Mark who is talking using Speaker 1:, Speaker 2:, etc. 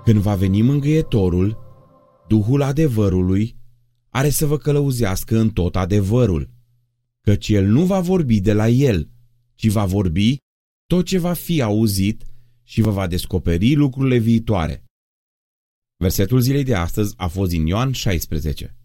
Speaker 1: Când va veni mângâietorul, Duhul adevărului, are să vă călăuzească în tot adevărul, căci El nu va vorbi de la El, ci va vorbi tot ce va fi auzit și vă va descoperi lucrurile viitoare. Versetul zilei de astăzi a fost din Ioan 16.